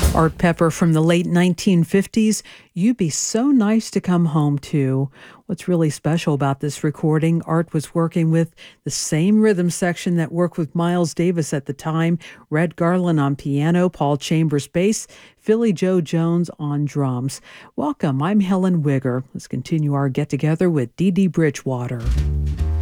Art Pepper from the late 1950s, "You'd Be So Nice to Come Home To." What's really special about this recording, Art was working with the same rhythm section that worked with Miles Davis at the time, Red Garland on piano, Paul Chambers bass, Philly Joe Jones on drums. Welcome, I'm Helen Wigger. Let's continue our get-together with Dee Dee Bridgewater.